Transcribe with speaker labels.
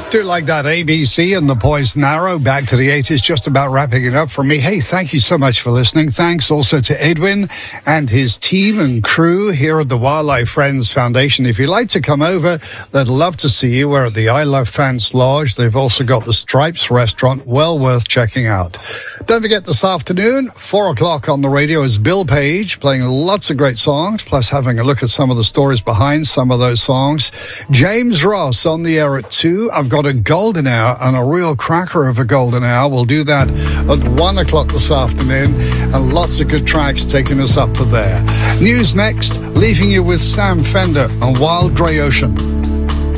Speaker 1: Do like that, ABC and the Poison Arrow, back to the 80s, just about wrapping it up for me. Hey, thank you so much for listening. Thanks also to Edwin and his team and crew here at the Wildlife Friends Foundation. If you'd like to come over, they'd love to see you. We're at the I Love Fans Lodge. They've also got the Stripes restaurant, well worth checking out. Don't forget, this afternoon, 4 o'clock on the radio is Bill Page, playing lots of great songs, plus having a look at some of the stories behind some of those songs. James Ross on the air at 2. I've got a golden hour and a real cracker of a golden hour. We'll do that at 1 o'clock this afternoon, and lots of good tracks taking us up to there. News next, leaving you with Sam Fender and Wild Grey Ocean.